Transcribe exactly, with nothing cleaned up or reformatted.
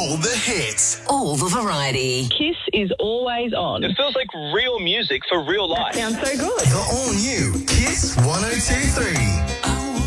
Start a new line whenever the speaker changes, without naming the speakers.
All the hits.
All the variety.
Kiss is always on.
It feels like real music for real life.
Sounds so good.
The all new